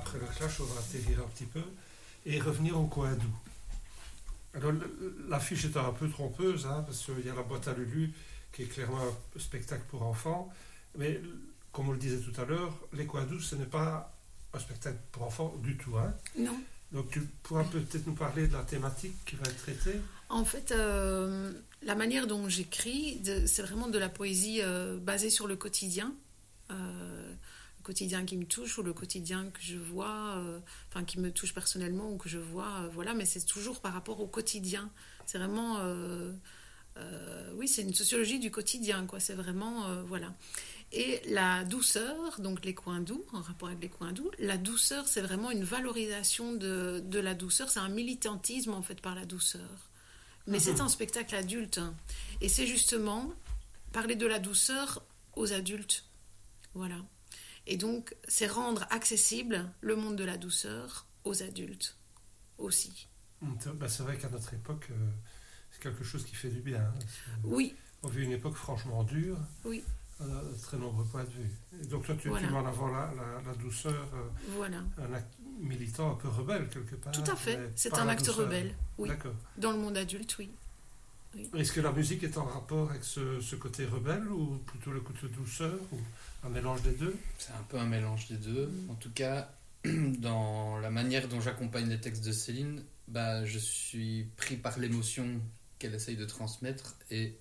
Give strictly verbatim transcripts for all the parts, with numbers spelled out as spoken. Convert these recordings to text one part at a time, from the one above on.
après le clash, on va atterrir un petit peu et revenir au coin doux. Alors, l'affiche est un peu trompeuse, hein, parce qu'il y a la boîte à Lulu, qui est clairement un spectacle pour enfants. Mais, comme on le disait tout à l'heure, les coins doux, ce n'est pas un spectacle pour enfants du tout. Hein. Non. Donc, tu pourras peut-être nous parler de la thématique qui va être traitée. En fait, euh, la manière dont j'écris, de, c'est vraiment de la poésie euh, basée sur le quotidien. Euh, le quotidien qui me touche ou le quotidien que je vois, euh, enfin qui me touche personnellement ou que je vois, euh, voilà, mais c'est toujours par rapport au quotidien. C'est vraiment, euh, euh, oui, c'est une sociologie du quotidien, quoi. C'est vraiment, euh, voilà. Et la douceur, donc les coins doux, en rapport avec les coins doux, la douceur, c'est vraiment une valorisation de, de la douceur. C'est un militantisme, en fait, par la douceur. Mais mmh. c'est un spectacle adulte. Hein. Et c'est justement parler de la douceur aux adultes. Voilà. Et donc, c'est rendre accessible le monde de la douceur aux adultes aussi. Bah, c'est vrai qu'à notre époque, euh, c'est quelque chose qui fait du bien. Hein. Oui. On vit une époque franchement dure. Oui. À très nombreux points de vue. Et donc toi, tu, voilà. tu mets en avant la, la, la douceur, euh, voilà. un acte militant un peu rebelle quelque part. Tout à fait, c'est un acte douceur. rebelle, oui. D'accord. Dans le monde adulte, oui. oui. Est-ce que la musique est en rapport avec ce, ce côté rebelle ou plutôt le côté douceur ou un mélange des deux? C'est un peu un mélange des deux. Mmh. En tout cas, dans la manière dont j'accompagne les textes de Céline, bah, je suis pris par l'émotion qu'elle essaye de transmettre et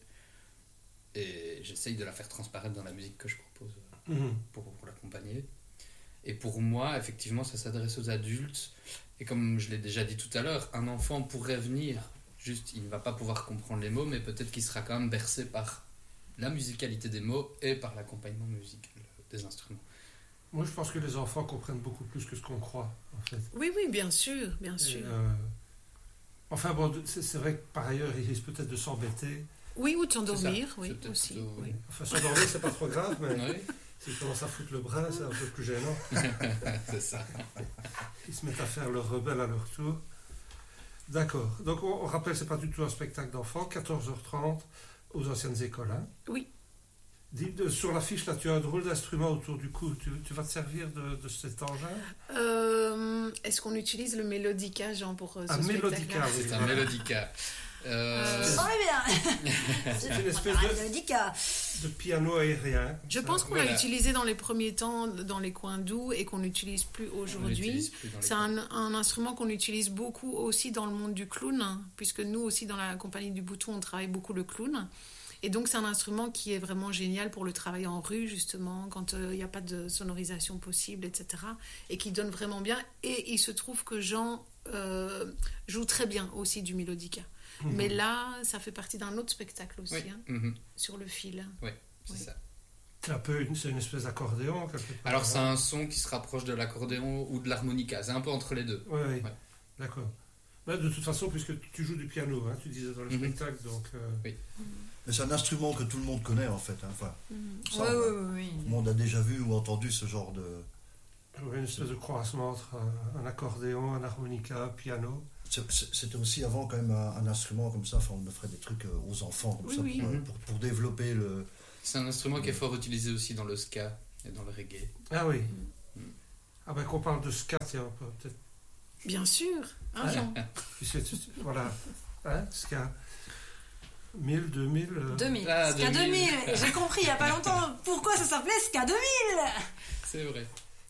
Et j'essaye de la faire transparaître dans la musique que je propose mmh. pour, pour l'accompagner. Et pour moi, effectivement, ça s'adresse aux adultes. Et comme je l'ai déjà dit tout à l'heure, un enfant pourrait venir, juste, il ne va pas pouvoir comprendre les mots, mais peut-être qu'il sera quand même bercé par la musicalité des mots et par l'accompagnement musical des instruments. Moi, je pense que les enfants comprennent beaucoup plus que ce qu'on croit, en fait. Oui, oui, bien sûr, bien sûr. Et, euh... Enfin, bon, c'est, c'est vrai que par ailleurs, ils risquent peut-être de s'embêter. Oui, ou de s'endormir, oui, aussi. Plutôt, oui. Enfin, s'endormir, c'est pas trop grave, mais oui. S'ils commencent à foutre le bras, c'est un peu plus gênant. C'est ça. Ils se mettent à faire leur rebelle à leur tour. D'accord. Donc, on, on rappelle, c'est pas du tout un spectacle d'enfants, quatorze heures trente aux anciennes écoles. Hein. Oui. Dis, de, sur l'affiche, là, tu as un drôle d'instrument autour du cou. Tu, tu vas te servir de, de cet engin euh, Est-ce qu'on utilise le mélodica, Jean, pour euh, ce un spectacle-là? mélodica, oui. C'est un mélodica. Euh... Ça sent bien. C'est une espèce de, de piano aérien. Je pense qu'on voilà. l'a utilisé dans les premiers temps dans les coins doux et qu'on n'utilise plus aujourd'hui. Plus C'est un, un instrument qu'on utilise beaucoup aussi dans le monde du clown, puisque nous aussi dans la compagnie du Bouton, on travaille beaucoup le clown. Et donc c'est un instrument qui est vraiment génial pour le travail en rue, justement, quand il n'y euh, a pas de sonorisation possible, et cetera. Et qui donne vraiment bien. Et il se trouve que Jean euh, joue très bien aussi du mélodica. Mmh. Mais là, ça fait partie d'un autre spectacle aussi, oui. hein, mmh. sur le fil. Oui, c'est oui. ça. C'est un peu une, c'est une espèce d'accordéon, quelque part. Alors, c'est un son qui se rapproche de l'accordéon ou de l'harmonica. C'est un peu entre les deux. Oui, oui. Ouais. D'accord. Mais de toute façon, puisque tu joues du piano, hein, tu disais dans le mmh. spectacle, donc... Euh... Oui. Mmh. Mais c'est un instrument que tout le monde connaît, en fait. Hein. Enfin, mmh. ça, oui, oui, oui. Tout le monde a déjà vu ou entendu ce genre de... Oui, une espèce de croisement entre un, un accordéon, un harmonica, un piano... C'était aussi avant quand même un, un instrument comme ça, enfin on ferait des trucs aux enfants comme oui, ça oui. Pour, mmh. pour, pour développer le... C'est un instrument qui est fort utilisé aussi dans le ska et dans le reggae. Ah oui. Mmh. Ah ben qu'on parle de ska, tiens, on peut peut-être... Bien sûr, hein, Jean. Voilà, hein, ska. mille, deux mille... Euh... deux mille. Ah, ska deux mille. J'ai compris il n'y a pas longtemps pourquoi ça s'appelait ska deux mille. C'est vrai.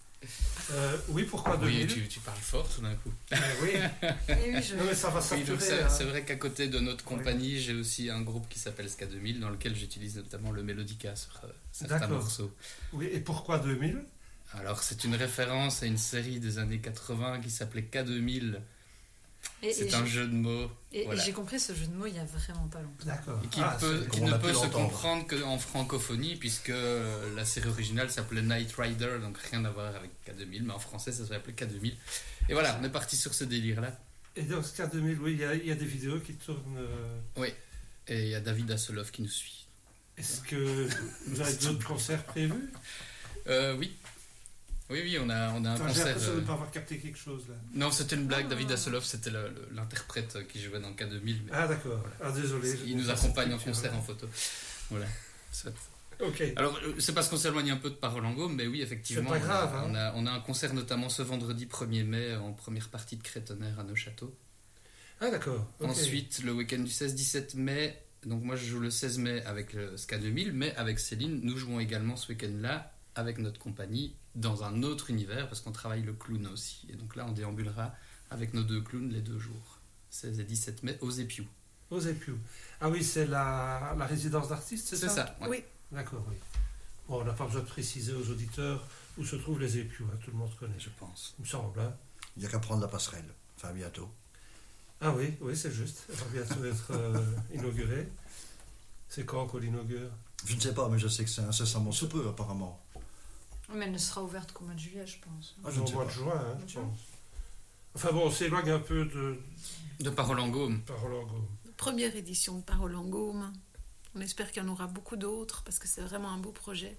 Euh, oui, pourquoi deux mille? Oui, tu, tu parles fort tout d'un coup. Euh, oui. oui je... Non, mais ça va saturer. Oui, c'est, hein. c'est vrai qu'à côté de notre compagnie, oui. j'ai aussi un groupe qui s'appelle ska deux mille, dans lequel j'utilise notamment le mélodica sur euh, certains D'accord. morceaux. Oui, et pourquoi deux mille? Alors, c'est une référence à une série des années quatre-vingts qui s'appelait K deux mille. Et, c'est et un jeu de mots. Et, voilà. et j'ai compris ce jeu de mots il y a vraiment pas longtemps. D'accord. Et qui, ah, peut, qui ne peut se comprendre qu'en francophonie, puisque la série originale s'appelait Knight Rider, donc rien à voir avec K deux mille, mais en français ça s'appelait K deux mille. Et voilà, on est parti sur ce délire-là. Et donc K deux mille, oui, il y, y a des vidéos qui tournent. Euh... Oui, et il y a David Hasselhoff qui nous suit. Est-ce que vous avez d'autres concerts prévus? euh, Oui. Oui, oui, on a, on a un Attends, concert... J'ai l'impression de ne pas avoir capté quelque chose, là. Non, c'était une blague. Ah. David Hasselhoff, c'était le, le, l'interprète qui jouait dans K deux mille. Mais ah, d'accord. Voilà. Ah, désolé. Il nous accompagne en concert, en photo. Voilà. Soit. Ok. Alors, euh, c'est parce qu'on s'éloigne un peu de Parole en Gaume, mais oui, effectivement. C'est pas grave, on, a, hein. on, a, on a un concert notamment ce vendredi premier mai en première partie de Crétonnerre à Neuchâteau. Ah, d'accord. ok. Ensuite, le week-end du seize dix-sept mai, donc moi je joue le seize mai avec le Ska deux mille, mais avec Céline, nous jouons également ce week-end-là avec notre compagnie dans un autre univers parce qu'on travaille le clown aussi. Et donc là, on déambulera avec nos deux clowns les deux jours, seize et dix-sept mai, aux Épious. Aux Épious. Ah oui, c'est la, la résidence d'artistes, c'est, C'est ça ça, ouais. Oui. D'accord, oui. Bon, on n'a pas besoin de préciser aux auditeurs où se trouvent les Épious, hein, tout le monde connaît, Je pense. il me semble. Hein. Il n'y a qu'à prendre la passerelle. Enfin, bientôt. Ah oui, oui, c'est juste. Elle va bientôt être euh, inaugurée. C'est quand qu'on l'inaugure? Je ne sais pas, mais je sais que c'est incessamment sous peu, apparemment. Mais elle ne sera ouverte qu'au mois de juillet, je pense. Ah, je ne Au sais mois de pas. juin, hein, Mois de je juin. pense. Enfin bon, on s'éloigne un peu de De Parole en Gaume. Parole en Gaume. Première édition de Parole en Gaume. On espère qu'il y en aura beaucoup d'autres parce que c'est vraiment un beau projet.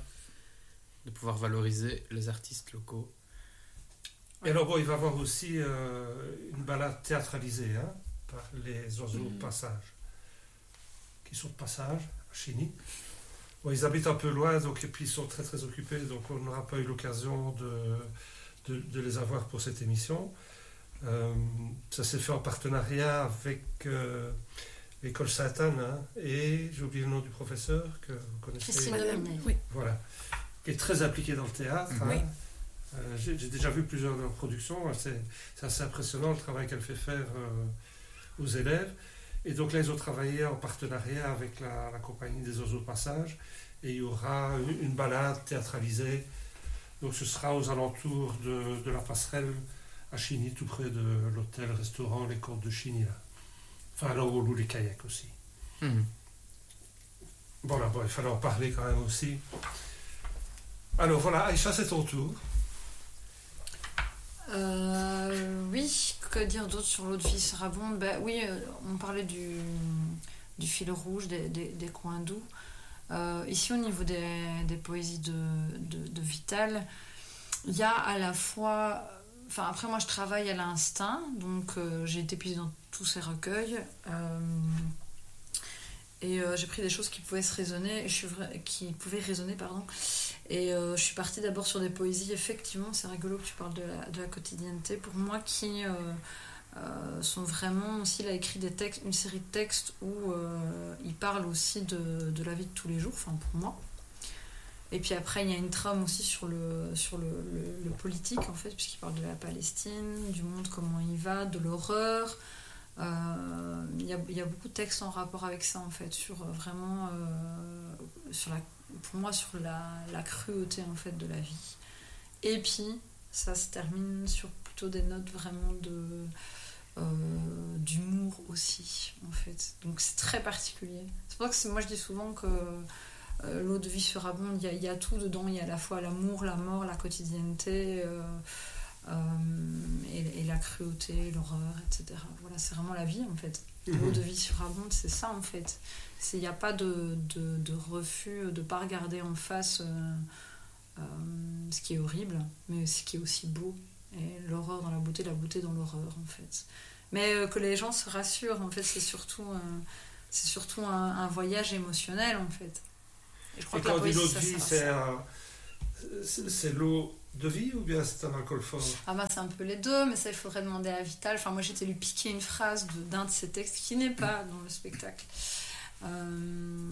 De pouvoir valoriser les artistes locaux. Et alors bon, il va y avoir aussi euh, une balade théâtralisée hein, par les oiseaux Mhm. de passage, qui sont de passage à Chigny. Bon, ils habitent un peu loin, donc, et puis ils sont très très occupés, donc on n'aura pas eu l'occasion de, de, de les avoir pour cette émission. Euh, ça s'est fait en partenariat avec euh, l'école Sainte-Anne, hein, et j'ai oublié le nom du professeur que vous connaissez. Christine Madame- Dominet. Oui. Voilà, qui est très impliqué dans le théâtre. Mhm. hein. Oui. Euh, j'ai, j'ai déjà vu plusieurs de leurs productions. C'est, c'est assez impressionnant le travail qu'elle fait faire euh, aux élèves. Et donc là, ils ont travaillé en partenariat avec la, la compagnie des oiseaux de passage. Et il y aura une, une balade théâtralisée. Donc ce sera aux alentours de, de la passerelle à Chigny, tout près de l'hôtel-restaurant Les Côtes de Chigny. Là. Enfin, là où on loue les kayaks aussi. Mhm. Voilà, bon, il fallait en parler quand même aussi. Alors voilà, Aïcha, c'est ton tour. Euh, oui, que dire d'autre sur l'eau de vie Sarabonde? Ben oui, euh, on parlait du, du fil rouge, des, des, des coins doux. Euh, ici, au niveau des, des poésies de, de, de Vital, il y a à la fois... Enfin, après, moi, je travaille à l'instinct, donc euh, j'ai été puisée dans tous ces recueils. Euh, et euh, j'ai pris des choses qui pouvaient se raisonner, je suis vra- qui pouvaient résonner, pardon. Et euh, je suis partie d'abord sur des poésies, effectivement, c'est rigolo que tu parles de la, de la quotidienneté, pour moi, qui euh, euh, sont vraiment aussi, il a écrit des textes, une série de textes où euh, il parle aussi de, de la vie de tous les jours, enfin pour moi. Et puis après, il y a une trame aussi sur le, sur le, le, le politique, en fait, puisqu'il parle de la Palestine, du monde, comment il va, de l'horreur. Euh, il, y a, il y a beaucoup de textes en rapport avec ça, en fait, sur euh, vraiment, euh, sur la, pour moi, sur la, la cruauté, en fait, de la vie. Et puis, ça se termine sur plutôt des notes vraiment de, euh, d'humour aussi, en fait. Donc c'est très particulier. C'est pour ça que c'est, moi, je dis souvent que euh, l'eau de vie surabonde, il y, a, il y a tout dedans. Il y a à la fois l'amour, la mort, la quotidienneté... Euh, Euh, et, et la cruauté, l'horreur, et cetera. Voilà, c'est vraiment la vie en fait. Mhm. L'eau de vie surabonde, c'est ça en fait. Il n'y a pas de, de, de refus, de ne pas regarder en face euh, euh, ce qui est horrible, mais ce qui est aussi beau. Et l'horreur dans la beauté, la beauté dans l'horreur en fait. Mais euh, que les gens se rassurent, en fait, c'est surtout, euh, c'est surtout un, un voyage émotionnel en fait. Et je crois Et que la quand on dit poésie, l'eau de ça vie, sert à c'est, ça. un- c'est, c'est l'eau de vie ou bien c'est un alcool fort? Ah bah c'est un peu les deux, mais ça il faudrait demander à Vital. Enfin moi j'étais lui piquer une phrase de, d'un de ses textes qui n'est pas dans le spectacle. Euh,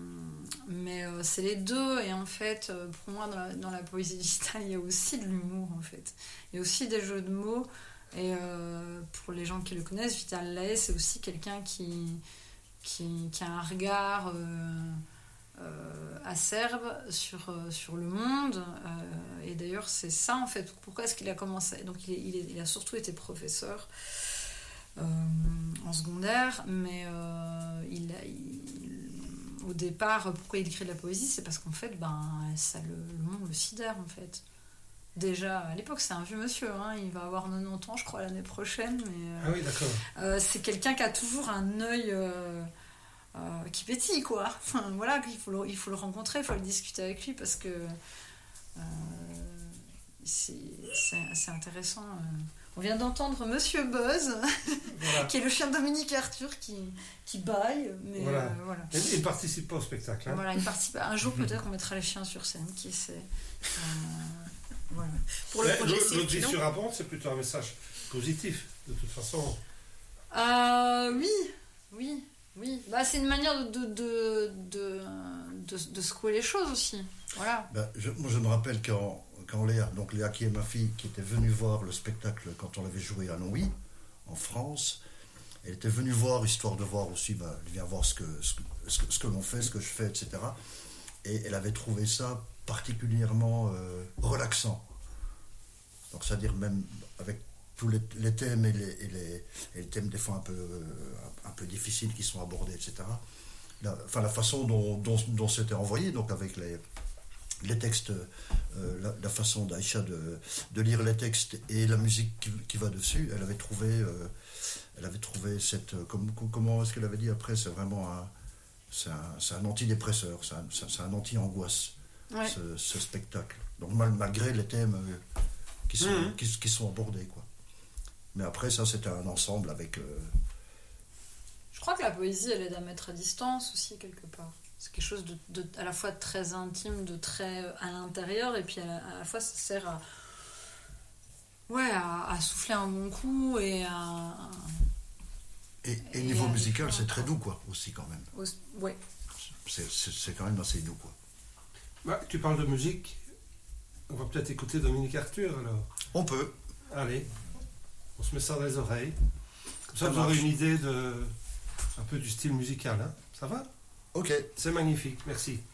mais euh, c'est les deux et en fait euh, pour moi dans la, dans la poésie de Vital il y a aussi de l'humour en fait. Il y a aussi des jeux de mots et euh, pour les gens qui le connaissent, Vital Lahaye c'est aussi quelqu'un qui, qui, qui a un regard... Euh, Euh, acerbe sur, euh, sur le monde euh, et d'ailleurs c'est ça en fait pourquoi est-ce qu'il a commencé donc il, est, il, est, il a surtout été professeur euh, en secondaire mais euh, il, a, il au départ pourquoi il écrit de la poésie c'est parce qu'en fait ben, ça, le, le monde le sidère en fait déjà à l'époque c'est un vieux monsieur hein, il va avoir quatre-vingt-dix ans je crois l'année prochaine mais euh, Ah oui, d'accord. euh, c'est quelqu'un qui a toujours un œil euh, Euh, qui pétille quoi. Enfin, voilà, il faut, le, il faut le rencontrer, il faut le discuter avec lui parce que euh, c'est, c'est, c'est intéressant. On vient d'entendre Monsieur Buzz, Voilà. qui est le chien de Dominique Arthur, qui, qui bâille. Mais Voilà. euh, voilà. Et il ne participe pas au spectacle. Hein. Voilà, une partie... Un jour, peut-être, on mettra les chiens sur scène, qui sait. Euh, voilà. Pour le Mais projet l'autre vie Cirque, sur Abonde, c'est plutôt un message positif, de toute façon. Euh, oui, oui, oui. Bah, c'est une manière de, de, de, de, de secouer les choses aussi. Voilà. Ben, je, moi, je me rappelle quand, quand Léa, donc Léa qui est ma fille, qui était venue voir le spectacle quand on l'avait joué à Longwy, en France, elle était venue voir, histoire de voir aussi, ben, elle vient voir ce que, ce, que, ce que, ce que l'on fait, ce que je fais, et cetera. Et elle avait trouvé ça particulièrement euh, relaxant. Donc, c'est-à-dire même avec tous les, les thèmes et les, et, les, et les thèmes des fois un peu, euh, un peu difficiles qui sont abordés, et cetera. La, enfin, la façon dont, dont, dont c'était envoyé, donc avec les, les textes, euh, la, la façon d'Aïcha de, de lire les textes et la musique qui, qui va dessus, elle avait trouvé, euh, elle avait trouvé cette... Comme, comment est-ce qu'elle avait dit après? C'est vraiment un, c'est un, c'est un antidépresseur, c'est un, c'est un anti-angoisse, Ouais. ce, ce spectacle. Donc mal, malgré les thèmes euh, qui, sont, Mmh. qui, qui sont abordés, quoi. Mais après, ça, c'était un ensemble avec... Euh, Je crois que la poésie, elle aide à mettre à distance aussi, quelque part. C'est quelque chose de, de, à la fois de très intime, de très à l'intérieur, et puis à la, à la fois, ça sert à... Ouais, à, à souffler un bon coup et à... et, et Et niveau avec- musical, c'est très doux, quoi, aussi, quand même. au- ouais. C'est, c'est, c'est quand même assez doux, quoi. Bah, tu parles de musique. On va peut-être écouter Dominique Arthur, alors. On peut. Allez, on se met ça dans les oreilles. Comme ça, Ça vous aurez marche. une idée de... un peu du style musical. Hein. Ça va? Ok. C'est magnifique, merci.